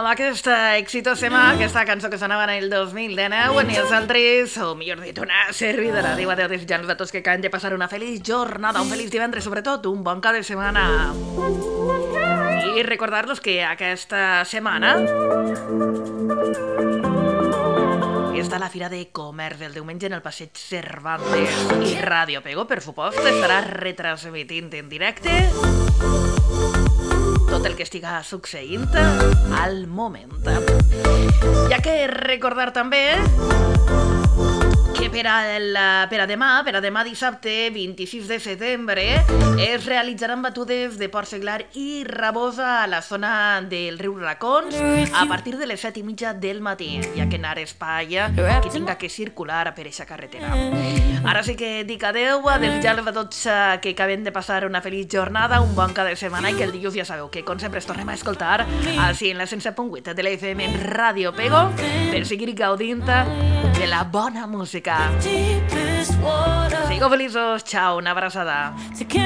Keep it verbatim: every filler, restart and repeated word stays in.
amb aquesta exitosema, aquesta cançó que sonava en el dos mil dinou, ni els altres, o millor dit, una servidora. Diu adeu desitjant-vos a tots que acaben de passar una feliç jornada, un feliç divendres, sobretot un bon cap de setmana. I recordar-los que aquesta setmana està la Fira de Comerç el diumenge en el Passeig Cervantes i Ràdio Pego, per supost, estarà retransmitint en directe tot el que estiga succeint al moment. Ja que recordar també que per a, la, per a demà, per a demà dissabte vint-i-sis de setembre, es realitzaran batudes de porc seglar i rabosa a la zona del riu Racons a partir de les set i mitja del matí, ja que anar espai qui tinga que circular per aquesta carretera. Ara sí que dic adeu, a desitjar-vos a tots que acaben de passar una feliç jornada, un bon cap de setmana i que el dilluns ja sabeu que com sempre es tornem a escoltar així en la cent set punt vuit de la F M en Ràdio Pego per seguir gaudint de la bona música. Sigueu feliços, xau, una abraçada.